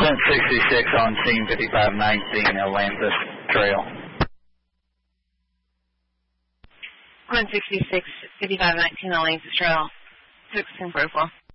Clint 66 on scene 5519 Atlantis Trail. Clint 66, 5519 Atlantis Trail. 6 and 44.